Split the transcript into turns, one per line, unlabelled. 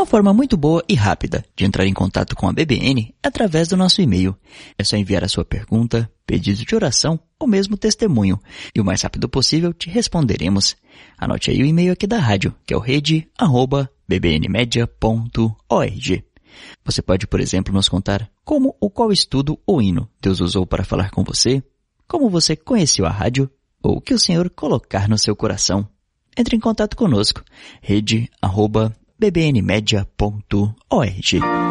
Uma forma muito boa e rápida de entrar em contato com a BBN é através do nosso e-mail. É só enviar a sua pergunta, pedido de oração ou mesmo testemunho, e o mais rápido possível te responderemos. Anote aí o e-mail aqui da rádio, que é o rede@bbnmedia.org. Você pode, por exemplo, nos contar como ou qual estudo ou hino Deus usou para falar com você, como você conheceu a rádio ou o que o Senhor colocar no seu coração. Entre em contato conosco, rede@bbnmedia.org.